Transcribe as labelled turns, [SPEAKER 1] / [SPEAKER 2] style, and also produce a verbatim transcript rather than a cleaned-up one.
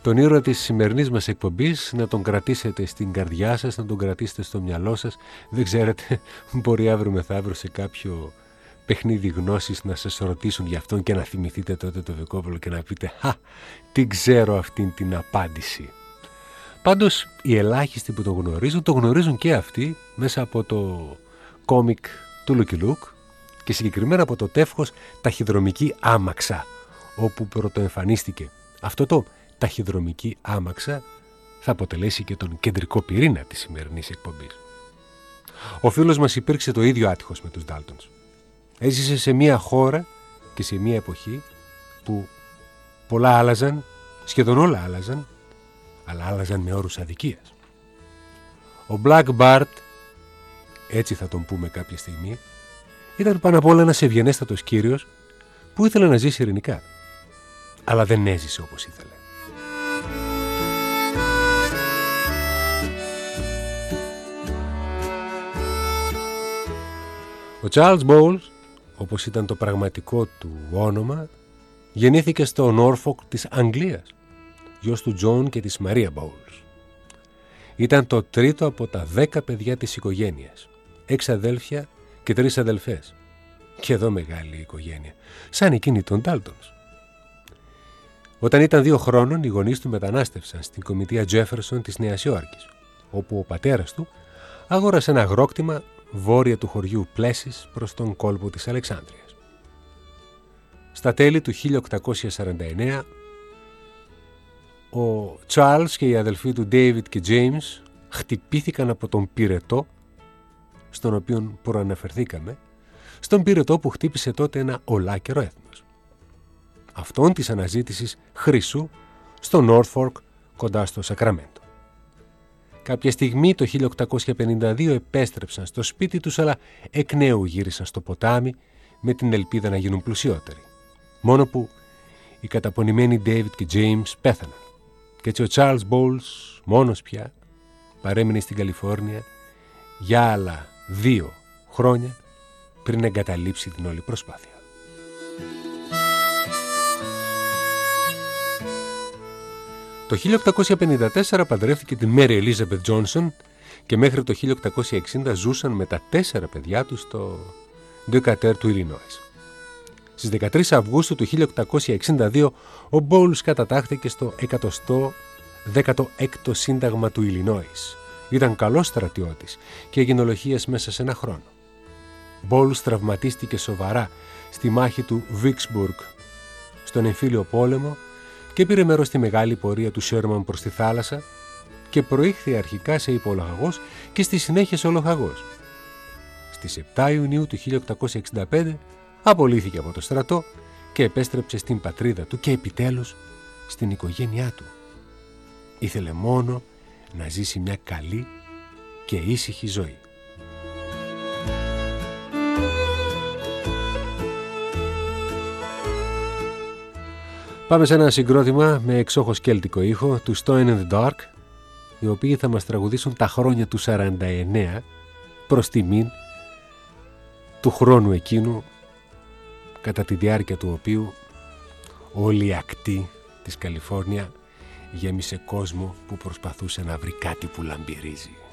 [SPEAKER 1] τον ήρωα της σημερινής μας εκπομπής να τον κρατήσετε στην καρδιά σας, να τον κρατήσετε στο μυαλό σας. Δεν ξέρετε, μπορεί αύριο μεθαύριο σε κάποιο παιχνίδι γνώσης να σας ρωτήσουν για αυτόν και να θυμηθείτε τότε το Βεκόπουλο και να πείτε «Χα, τι ξέρω αυτήν την απάντηση». Πάντως οι ελάχιστοι που το γνωρίζουν, το γνωρίζουν και αυτοί μέσα από το κόμικ του Lucky Luke και συγκεκριμένα από το τεύχος «Ταχυδρομική άμαξα», όπου πρωτοεμφανίστηκε. Αυτό το «Ταχυδρομική άμαξα» θα αποτελέσει και τον κεντρικό πυρήνα της σημερινής εκπομπής. Ο φίλος μας υπήρξε το ίδιο άτυχος με τους Ντάλτονς. Έζησε σε μια χώρα και σε μια εποχή που πολλά άλλαζαν, σχεδόν όλα άλλαζαν, αλλά άλλαζαν με όρους αδικίας. Ο Black Bart, έτσι θα τον πούμε κάποια στιγμή, ήταν πάνω απ' όλα ένας ευγενέστατος κύριος που ήθελε να ζήσει ειρηνικά, αλλά δεν έζησε όπως ήθελε. Ο Charles Bowles, όπως ήταν το πραγματικό του όνομα, γεννήθηκε στο Norfolk της Αγγλίας, γιος του John και της Maria Bowles. Ήταν το τρίτο από τα δέκα παιδιά της οικογένειας, έξι αδέλφια και τρεις αδελφές. Και εδώ μεγάλη οικογένεια, σαν εκείνη των Ντάλτονς. Όταν ήταν δύο χρόνων, οι γονείς του μετανάστευσαν στην κομιτεία Jefferson της Νέας Υόρκης, όπου ο πατέρας του αγόρασε ένα αγρόκτημα βόρεια του χωριού Πλέσης προς τον κόλπο της Αλεξάνδρειας. Στα τέλη του χίλια οκτακόσια σαράντα εννέα, ο Charles και οι αδελφοί του David και James χτυπήθηκαν από τον πυρετό, στον οποίο προαναφερθήκαμε, στον πυρετό που χτύπησε τότε ένα ολάκερο έθνος. Αυτόν της αναζήτησης χρυσού στο Norfolk κοντά στο Σακραμέντο. Κάποια στιγμή το χίλια οκτακόσια πενήντα δύο επέστρεψαν στο σπίτι τους, αλλά εκ νέου γύρισαν στο ποτάμι με την ελπίδα να γίνουν πλουσιότεροι. Μόνο που οι καταπονημένοι David και James πέθαναν και έτσι ο Charles Bowles μόνος πια παρέμεινε στην Καλιφόρνια για άλλα δύο χρόνια πριν εγκαταλείψει την όλη προσπάθεια. Το χίλια οκτακόσια πενήντα τέσσερα παντρεύτηκε την Mary Elizabeth Johnson και μέχρι το χίλια οκτακόσια εξήντα ζούσαν με τα τέσσερα παιδιά τους στο Decatur του Illinois. Στις δεκατρείς Αυγούστου του χίλια οκτακόσια εξήντα δύο ο Bowles κατατάχθηκε στο εκατοστό δέκατο έκτο Σύνταγμα του Illinois. Ήταν καλός στρατιώτης και έγινε ολοχίας μέσα σε ένα χρόνο. Bowles τραυματίστηκε σοβαρά στη μάχη του Vicksburg στον εμφύλιο πόλεμο και πήρε μέρος στη μεγάλη πορεία του Sherman προς τη θάλασσα και προήχθη αρχικά σε υπολοχαγός και στη συνέχεια σε ολοχαγός. Στις επτά Ιουνίου του χίλια οκτακόσια εξήντα πέντε απολύθηκε από το στρατό και επέστρεψε στην πατρίδα του και επιτέλους στην οικογένειά του. Ήθελε μόνο να ζήσει μια καλή και ήσυχη ζωή. Πάμε σε ένα συγκρότημα με εξόχως κέλτικο ήχο, του Stone in the Dark, οι οποίοι θα μας τραγουδήσουν τα χρόνια του σαράντα εννέα προς τιμήν του χρόνου εκείνου, κατά τη διάρκεια του οποίου όλη η ακτή της Καλιφόρνια γέμισε κόσμο που προσπαθούσε να βρει κάτι που λαμπυρίζει.